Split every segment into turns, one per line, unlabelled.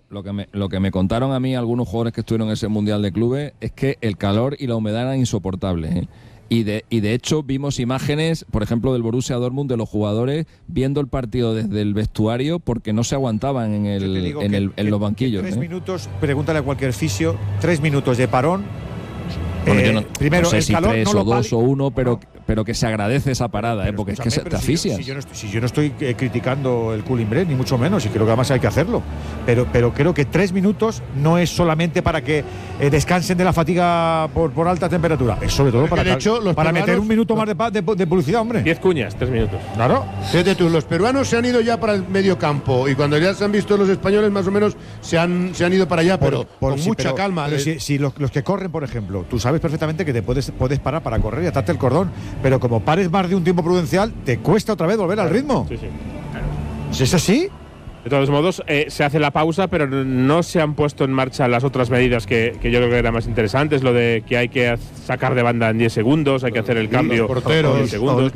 lo que me contaron a mí algunos jugadores que estuvieron en ese Mundial de Clubes es que el calor y la humedad eran insoportables, ¿eh? Y de hecho vimos imágenes, por ejemplo, del Borussia Dortmund, de los jugadores viendo el partido desde el vestuario porque no se aguantaban en los banquillos.
3 minutos, pregúntale a cualquier fisio, 3 minutos de parón.
Bueno, yo
primero,
no sé
el
si
calor
3
no
o
lo
2 o 1,
no.
pero que se agradece esa parada, porque es que te asfixias.
Si yo no estoy criticando el culimbré, ni mucho menos, y creo que además hay que hacerlo. Pero creo que 3 minutos no es solamente para que descansen de la fatiga por alta temperatura. Es sobre todo para meter un minuto más de publicidad, hombre.
10 cuñas, 3 minutos.
Claro.
Fíjate tú, los peruanos se han ido ya para el medio campo y cuando ya se han visto los españoles más o menos se han ido para allá, pero con mucha calma.
Pero si los que corren, por ejemplo, tú sabes perfectamente que te puedes parar para correr y atarte el cordón, pero como pares más de un tiempo prudencial, te cuesta otra vez volver al ritmo.
Sí.
¿Es así?
De todos modos, se hace la pausa, pero no se han puesto en marcha las otras medidas que yo creo que eran más interesantes, lo de que hay que sacar de banda en 10 segundos, hay que hacer el cambio
los porteros,
en 10 segundos.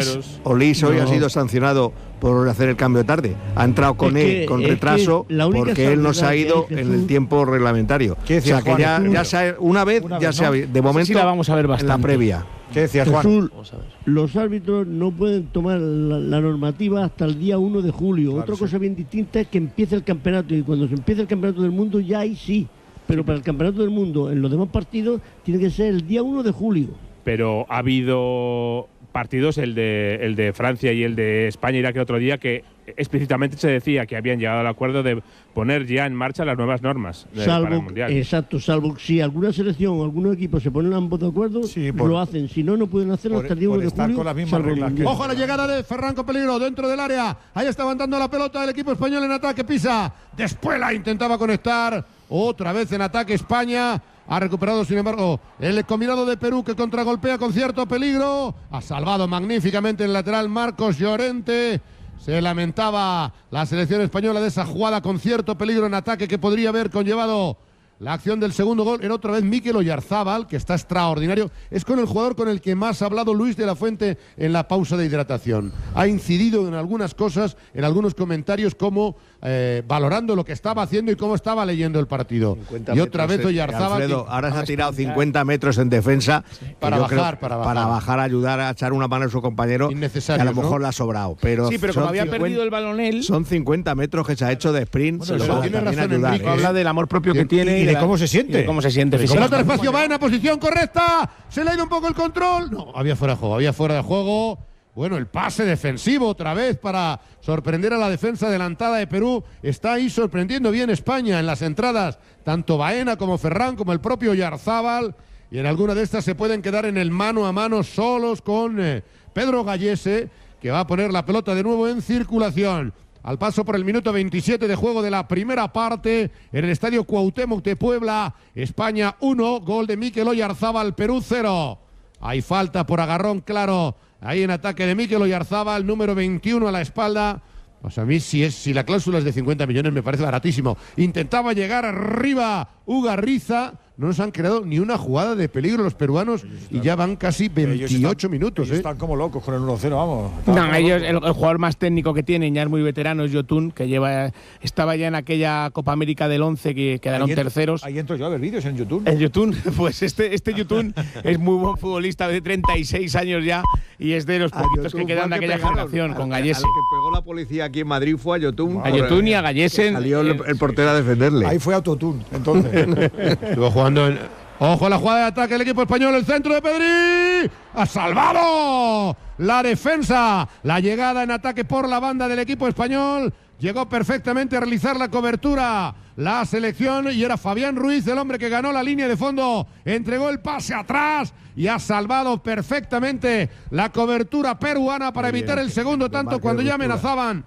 Olís hoy ha sido sancionado por hacer el cambio tarde. Ha entrado con retraso porque él no se ha ido en el tiempo reglamentario.
¿Qué decía,
o sea, que una vez se ha visto. De momento,
sí la vamos a ver bastante.
En la previa.
¿Qué decías, Juan?
Jesús, los árbitros no pueden tomar la normativa hasta el día 1 de julio.
Claro,
Otra cosa bien distinta es que empiece el campeonato, y cuando se empiece el campeonato del mundo ya ahí sí. Pero para el campeonato del mundo, en los demás partidos, tiene que ser el día 1 de julio.
Pero ha habido partidos, el de Francia y el de España, Irak el otro día, que explícitamente se decía que habían llegado al acuerdo de poner ya en marcha las nuevas normas para el Mundial.
Exacto, salvo si alguna selección o algún equipo se ponen ambos de acuerdo, lo hacen. Si no, no pueden hacerlo hasta el día 1 de julio.
Con las mismas reglas
Ojo a la llegada de Ferran con peligro dentro del área. Ahí está levantando la pelota el equipo español en ataque. Pisa. Después la intentaba conectar. Otra vez en ataque España. Ha recuperado, sin embargo, el combinado de Perú, que contragolpea con cierto peligro. Ha salvado magníficamente el lateral Marcos Llorente. Se lamentaba la selección española de esa jugada con cierto peligro en ataque que podría haber conllevado la acción del segundo gol. Era otra vez Mikel Oyarzábal, que está extraordinario. Es con el jugador con el que más ha hablado Luis de la Fuente en la pausa de hidratación. Ha incidido en algunas cosas, en algunos comentarios, como valorando lo que estaba haciendo y cómo estaba leyendo el partido. Y otra vez Oyarzábal.
Alfredo, ahora se ha tirado 50 metros en defensa
para
bajar, ayudar a echar una mano a su compañero.
Innecesario,
que a lo mejor le ha sobrado. Pero
como había perdido el balón él.
Son 50 metros que se ha hecho de sprint.
Bueno, tiene razón, Enrique.
Habla del amor propio que tiene
y de cómo se siente.
Pelota espacio, va en la posición correcta. Se le ha ido un poco el control. No, había fuera de juego. Bueno, el pase defensivo otra vez para sorprender a la defensa adelantada de Perú. Está ahí sorprendiendo bien España en las entradas. Tanto Baena como Ferran como el propio Oyarzábal. Y en alguna de estas se pueden quedar en el mano a mano solos con Pedro Gallese, que va a poner la pelota de nuevo en circulación. Al paso por el minuto 27 de juego de la primera parte, en el estadio Cuauhtémoc de Puebla, España 1, gol de Mikel Oyarzábal, Perú 0. Hay falta por agarrón claro, ahí en ataque de Mikel Oyarzábal, número 21 a la espalda. Pues a mí si la cláusula es de 50 millones me parece baratísimo. Intentaba llegar arriba Ugarriza. No nos han creado ni una jugada de peligro los peruanos y ya van casi 28 minutos.
Ellos están como locos con el 1-0, vamos.
No, ellos, el jugador más técnico que tienen, ya es muy veterano, es Yotun, que estaba ya en aquella Copa América del 11 que quedaron terceros.
Ahí entro yo a ver vídeos en YouTube.
En YouTube, pues este Yotun es muy buen futbolista, de 36 años ya, y es de los poquitos que quedan de aquella generación, con Gallese.
Al que pegó la policía aquí en Madrid fue a Yotun.
A Yotun y a Gallese.
Salió el portero a defenderle.
Ahí fue Autotune, entonces.
Estuvo jugando Ojo a la jugada de ataque del equipo español, el centro de Pedri. ¡Ha salvado la defensa! La llegada en ataque por la banda del equipo español. Llegó perfectamente a realizar la cobertura la selección y era Fabián Ruiz, el hombre que ganó la línea de fondo. Entregó el pase atrás y ha salvado perfectamente la cobertura peruana para evitar el segundo tanto cuando ya amenazaban.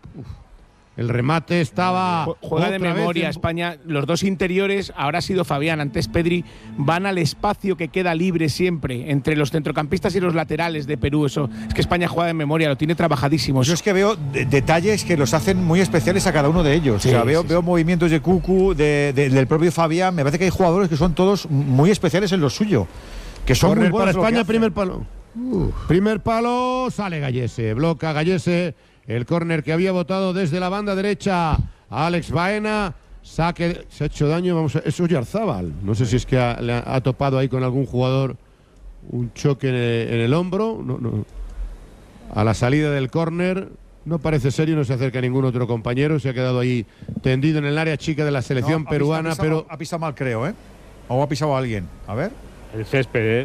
El remate estaba.
Juega de memoria España. Los dos interiores, ahora ha sido Fabián, antes Pedri, van al espacio que queda libre siempre entre los centrocampistas y los laterales de Perú. Eso es que España juega de memoria, lo tiene trabajadísimo.
Yo es que veo detalles que los hacen muy especiales a cada uno de ellos.
Sí,
o sea, veo movimientos de Cucu, del propio Fabián. Me parece que hay jugadores que son todos muy especiales en lo suyo. Que son muy buenos
para España, primer palo. Primer palo, sale Gallese, bloca Gallese. El córner que había botado desde la banda derecha Alex Baena. Saque, se ha hecho daño, eso es Oyarzábal. No sé si es que ha topado ahí con algún jugador un choque en el hombro. No. A la salida del córner no parece serio, no se acerca a ningún otro compañero. Se ha quedado ahí tendido en el área chica de la selección peruana. Pero
ha pisado mal, creo, ¿eh? O ha pisado a alguien. A ver.
El césped,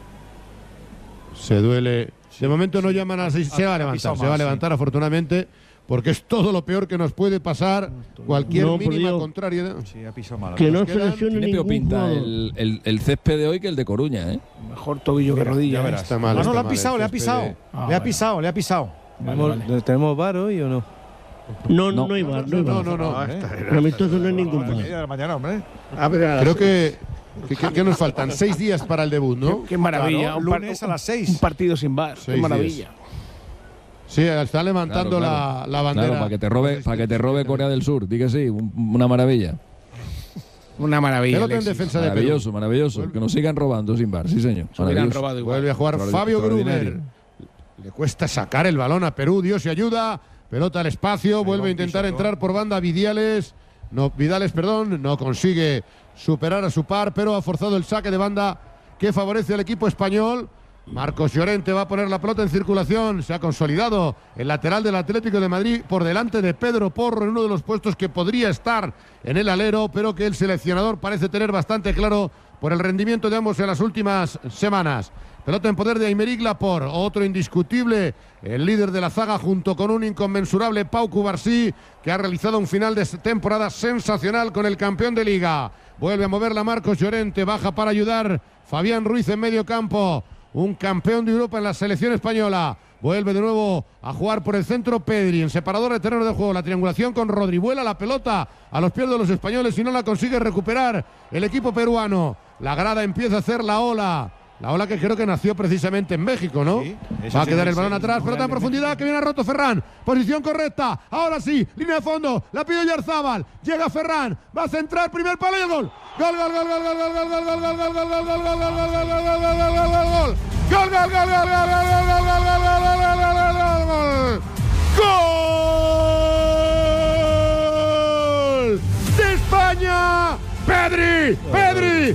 Se duele. De momento no llaman a... Se va a levantar, se va a levantar afortunadamente, porque es todo lo peor que nos puede pasar. Cualquier mínima contraria.
Sí, ha pisado mal.
Que no se lesione ningún
pinta
jugador.
el césped de hoy que el de Coruña, ¿eh?
Mejor tobillo que rodilla.
Está mal.
No,
está
le ha
mal
pisado,
el
le ha
césped
pisado.
Ah,
Le ha pisado.
Vale.
¿Tenemos VAR hoy o no?
No hay VAR, no hay VAR.
No.
Amistoso no hay ningún VAR.
De la mañana, hombre.
Creo que nos faltan 6 días para el debut, ¿no?
Qué maravilla.
Claro, lunes a las 6.
Un partido sin VAR. Qué
6
maravilla.
Sí, está levantando
Claro.
la bandera.
Claro, para que te robe Corea del Sur. Di que sí, una maravilla.
Una maravilla.
Pelota en
Alexis.
defensa de Perú.
Maravilloso. Que nos sigan robando sin VAR, sí señor.
Se hubieran
Maravilloso.
robado igual.
Vuelve a jugar Fabio Gruber.
Extraordinario.
Le cuesta sacar el balón a Perú. Dios y ayuda. Pelota al espacio. Vuelve a intentar entrar por banda Vidales, no consigue superar a su par, pero ha forzado el saque de banda que favorece al equipo español. Marcos Llorente va a poner la pelota en circulación. Se ha consolidado el lateral del Atlético de Madrid por delante de Pedro Porro en uno de los puestos que podría estar en el alero, pero que el seleccionador parece tener bastante claro por el rendimiento de ambos en las últimas semanas. Pelota en poder de Aymeric Laporte, otro indiscutible, el líder de la zaga, junto con un inconmensurable Pau Cubarsí, que ha realizado un final de temporada sensacional con el campeón de Liga. Vuelve a moverla Marcos Llorente, baja para ayudar Fabián Ruiz en medio campo, un campeón de Europa en la selección española. Vuelve de nuevo a jugar por el centro Pedri, en separador de terreno de juego, la triangulación con Rodri, vuela la pelota a los pies de los españoles y no la consigue recuperar el equipo peruano. La grada empieza a hacer la ola que creo que nació precisamente en México, ¿no?
Sí,
va a quedar el balón atrás, pelota en profundidad que viene a roto Ferran, posición correcta, ahora sí, línea de fondo, la pide Oyarzábal, llega Ferran, va a centrar, primer palo y el gol. Gol, gol, gol, gol, gol, gol, gol, gol, gol, gol, gol, gol, gol, gol, gol, gol, gol, gol de España. Pedri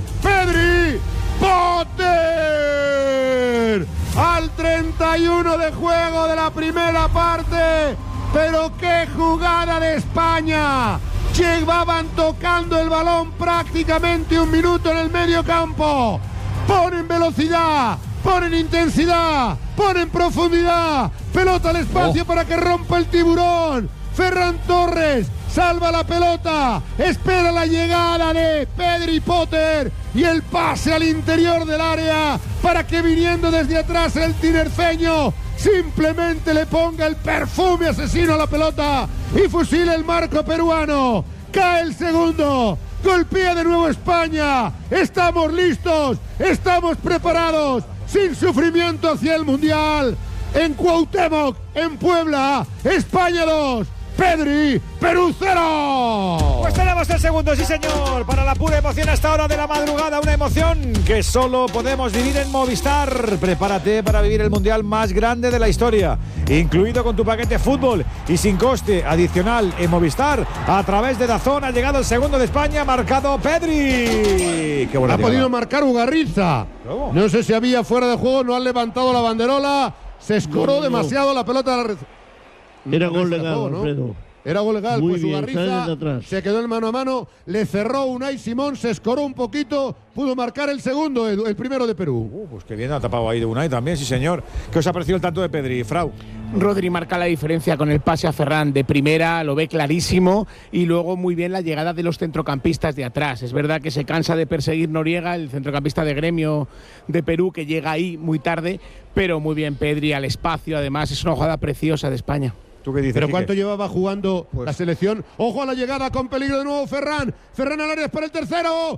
Potter al 31 de juego de la primera parte, pero qué jugada de España. Llevaban tocando el balón prácticamente un minuto en el medio campo. Ponen velocidad, ponen intensidad, ponen profundidad. Pelota al espacio para que rompa el tiburón. Ferran Torres salva la pelota, espera la llegada de Pedri Potter y el pase al interior del área para que, viniendo desde atrás, el tinerfeño simplemente le ponga el perfume asesino a la pelota y fusile el marco peruano. Cae el segundo, golpea de nuevo España. Estamos listos, estamos preparados, sin sufrimiento hacia el Mundial. En Cuauhtémoc, en Puebla, España 2, Pedri, Perú 0.
Pues tenemos el segundo, sí señor, para la pura emoción a esta hora de la madrugada, una emoción que solo podemos vivir en Movistar. Prepárate para vivir el mundial más grande de la historia, incluido con tu paquete fútbol y sin coste adicional en Movistar. A través de DAZN ha llegado el segundo de España, ha marcado Pedri. Qué buena
ha podido marcar Ugarriza.
¿Cómo?
No sé si había fuera de juego, no han levantado la banderola, se escoró demasiado la pelota.
Era gol legal,
¿no?
Alfredo.
Era gol legal,
Muy
pues
bien,
Ugarriza
sale desde atrás.
se quedó en mano a mano, le cerró Unai Simón, se escoró un poquito, pudo marcar el segundo, el primero de Perú.
Pues qué bien ha tapado ahí de Unai también, sí señor. ¿Qué os ha parecido el tanto de Pedri, Frau?
Rodri marca la diferencia con el pase a Ferran de primera, lo ve clarísimo, y luego muy bien la llegada de los centrocampistas de atrás. Es verdad que se cansa de perseguir Noriega, el centrocampista de Gremio de Perú, que llega ahí muy tarde, pero muy bien Pedri al espacio. Además es una jugada preciosa de España.
¿Tú qué dices,
Pero
Quique?
¿cuánto llevaba jugando la selección? Ojo a la llegada con peligro de nuevo Ferran. Ferran al área para el tercero.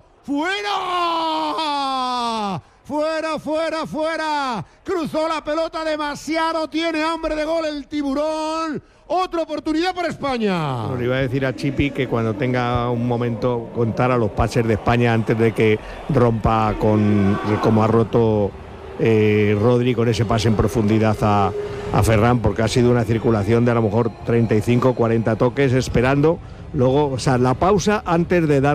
¡Fuera! ¡Fuera, fuera, fuera! Cruzó la pelota demasiado. Tiene hambre de gol el tiburón. Otra oportunidad para España.
Bueno, le iba a decir a Chipi que cuando tenga un momento contara los pases de España antes de que rompa como ha roto Rodri con ese pase en profundidad a Ferran, porque ha sido una circulación de a lo mejor 35, 40 toques esperando. Luego, o sea, la pausa antes de dar